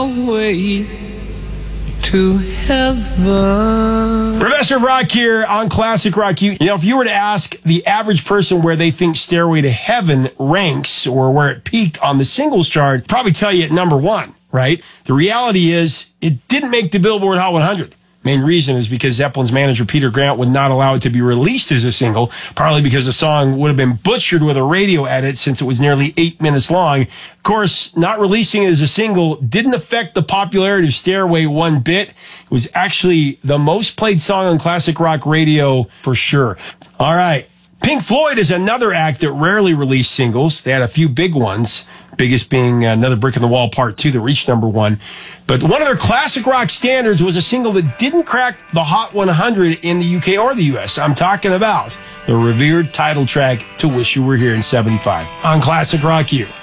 way to heaven. Professor of Rock here on Classic Rock. You know, if you were to ask the average person where they think Stairway to Heaven ranks or where it peaked on the singles chart, probably tell you at number one, right? The reality is it didn't make the Billboard Hot 100. Main reason is because Zeppelin's manager, Peter Grant, would not allow it to be released as a single, partly because the song would have been butchered with a radio edit since it was nearly 8 minutes long. Of course, not releasing it as a single didn't affect the popularity of Stairway one bit. It was actually the most played song on classic rock radio for sure. All right. Pink Floyd is another act that rarely released singles. They had a few big ones, biggest being Another Brick in the Wall Part 2 that reached number one. But one of their classic rock standards was a single that didn't crack the Hot 100 in the UK or the US. I'm talking about the revered title track, To Wish You Were Here in 75 on Classic Rock U.